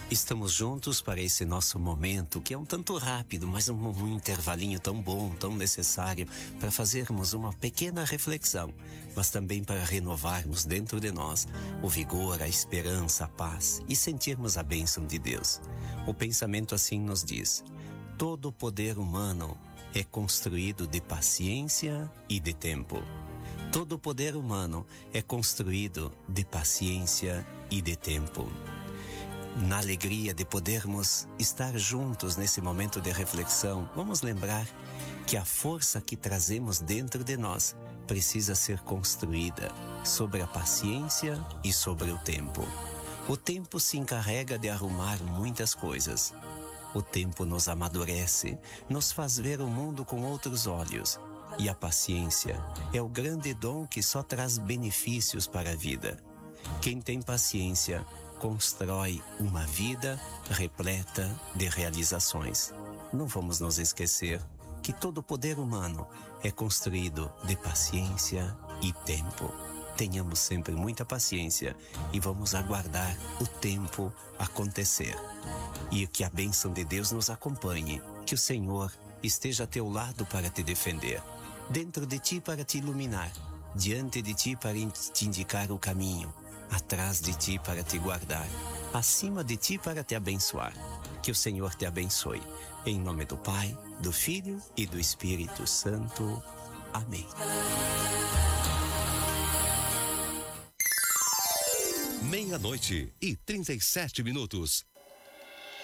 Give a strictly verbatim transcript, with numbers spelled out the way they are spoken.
Estamos juntos para esse nosso momento, que é um tanto rápido, mas um, um intervalinho tão bom, tão necessário, para fazermos uma pequena reflexão, mas também para renovarmos dentro de nós o vigor, a esperança, a paz e sentirmos a bênção de Deus. O pensamento assim nos diz: todo poder humano é construído de paciência e de tempo. Todo poder humano é construído de paciência e de tempo. Na alegria de podermos estar juntos nesse momento de reflexão, vamos lembrar que a força que trazemos dentro de nós precisa ser construída sobre a paciência e sobre o tempo. O tempo se encarrega de arrumar muitas coisas. O tempo nos amadurece, nos faz ver o mundo com outros olhos. E a paciência é o grande dom que só traz benefícios para a vida. Quem tem paciência constrói uma vida repleta de realizações. Não vamos nos esquecer que todo poder humano é construído de paciência e tempo. Tenhamos sempre muita paciência e vamos aguardar o tempo acontecer. E que a bênção de Deus nos acompanhe, que o Senhor esteja a teu lado para te defender, dentro de ti para te iluminar, diante de ti para te indicar o caminho, atrás de ti para te guardar, acima de ti para te abençoar. Que o Senhor te abençoe. Em nome do Pai, do Filho e do Espírito Santo. Amém. Meia-noite e trinta e sete minutos.